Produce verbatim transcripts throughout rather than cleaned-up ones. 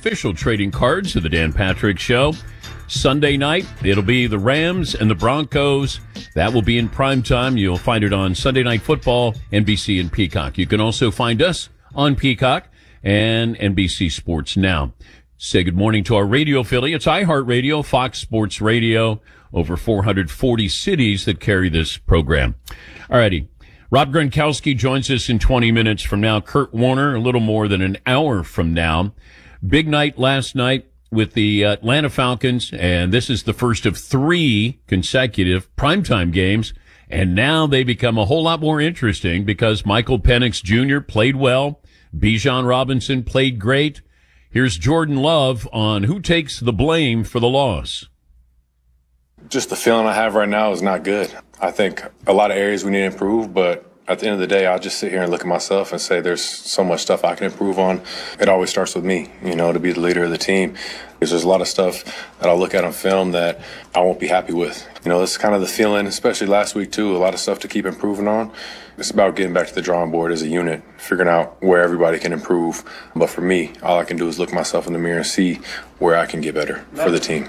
official trading cards of the Dan Patrick Show. Sunday night, it'll be the Rams and the Broncos. That will be in prime time. You'll find it on Sunday Night Football, N B C and Peacock. You can also find us on Peacock and N B C Sports Now. Say good morning to our radio affiliates, iHeartRadio, Fox Sports Radio, over four hundred forty cities that carry this program. Alrighty. Rob Gronkowski joins us in twenty minutes from now. Kurt Warner, a little more than an hour from now. Big night last night with the Atlanta Falcons, and this is the first of three consecutive primetime games. And now they become a whole lot more interesting because Michael Penix Junior played well. Bijan Robinson played great. Here's Jordan Love on who takes the blame for the loss. Just the feeling I have right now is not good. I think a lot of areas we need to improve, but at the end of the day, I'll just sit here and look at myself and say there's so much stuff I can improve on. It always starts with me, you know, to be the leader of the team. Because there's a lot of stuff that I'll look at on film that I won't be happy with. You know, that's kind of the feeling, especially last week, too. A lot of stuff to keep improving on. It's about getting back to the drawing board as a unit, figuring out where everybody can improve. But for me, all I can do is look myself in the mirror and see where I can get better for the team.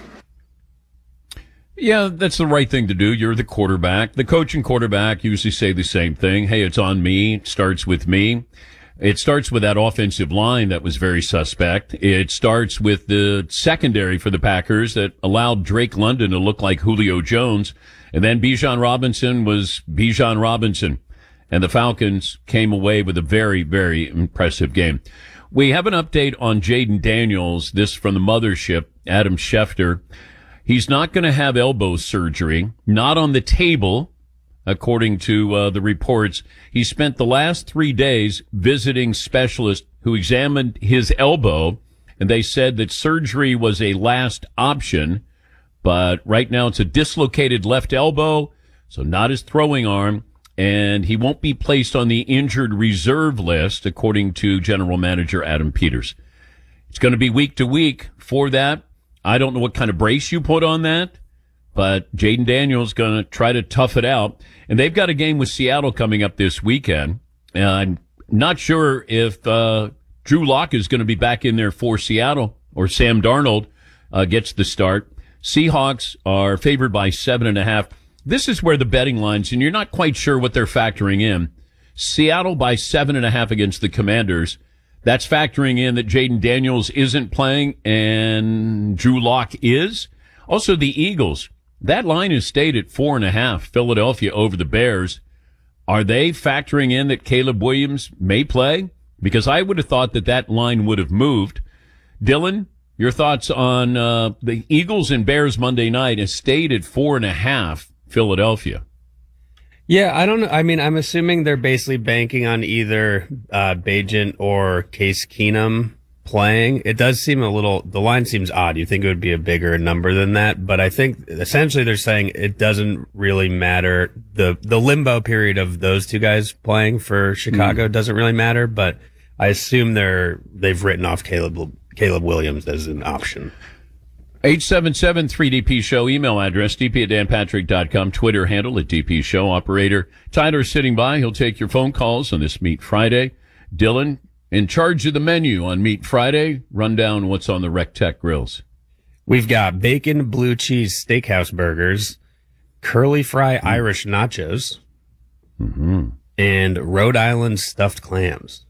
Yeah, that's the right thing to do. You're the quarterback. The coach and quarterback usually say the same thing. Hey, it's on me. It starts with me. It starts with that offensive line that was very suspect. It starts with the secondary for the Packers that allowed Drake London to look like Julio Jones. And then Bijan Robinson was Bijan Robinson. And the Falcons came away with a very, very impressive game. We have an update on Jayden Daniels, this from the mothership, Adam Schefter. He's not going to have elbow surgery, not on the table, according to uh, the reports. He spent the last three days visiting specialists who examined his elbow, and they said that surgery was a last option, but right now it's a dislocated left elbow, so not his throwing arm, and he won't be placed on the injured reserve list, according to General Manager Adam Peters. It's going to be week to week for that. I don't know what kind of brace you put on that, but Jayden Daniels going to try to tough it out. And they've got a game with Seattle coming up this weekend. And I'm not sure if uh Drew Lock is going to be back in there for Seattle or Sam Darnold uh, gets the start. Seahawks are favored by seven and a half. This is where the betting lines, and you're not quite sure what they're factoring in. Seattle by seven and a half against the Commanders. That's factoring in that Jayden Daniels isn't playing and Drew Lock is. Also, the Eagles. That line has stayed at four and a half. Philadelphia over the Bears. Are they factoring in that Caleb Williams may play? Because I would have thought that that line would have moved. Dylan, your thoughts on uh, the Eagles and Bears Monday night has stayed at four and a half. Philadelphia. Yeah, I don't know. I mean, I'm assuming they're basically banking on either uh Bagent or Case Keenum playing. It does seem a little, the line seems odd. You think it would be a bigger number than that, but I think essentially they're saying it doesn't really matter. The the limbo period of those two guys playing for Chicago mm. doesn't really matter, but I assume they're they've written off Caleb Caleb Williams as an option. eight seven seven three D P show, email address, d p at dan patrick dot com, Twitter handle at D P show. Operator Tyler sitting by. He'll take your phone calls on this Meat Friday. Dylan, in charge of the menu on Meat Friday, run down what's on the Rec Tech grills. We've got bacon blue cheese steakhouse burgers, curly fry mm. Irish nachos, mm-hmm. and Rhode Island stuffed clams.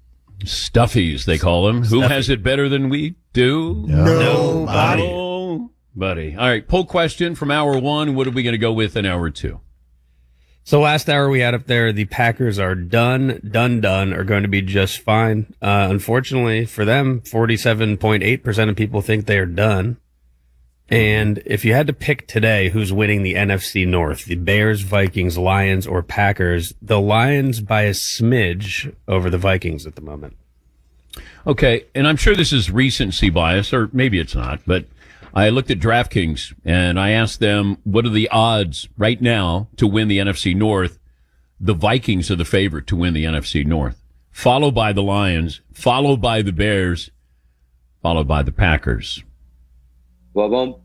Stuffies, they call them. Stuffy. Who has it better than we do? Nobody. Nobody. Buddy. All right, poll question from hour one. What are we going to go with in hour two? So last hour we had up there, the Packers are done, done, done, are going to be just fine. Uh, unfortunately for them, forty-seven point eight percent of people think they are done. And if you had to pick today who's winning the N F C North, the Bears, Vikings, Lions, or Packers, the Lions by a smidge over the Vikings at the moment. Okay, and I'm sure this is recency bias, or maybe it's not, but I looked at DraftKings and I asked them, what are the odds right now to win the N F C North? The Vikings are the favorite to win the N F C North, followed by the Lions, followed by the Bears, followed by the Packers. Well,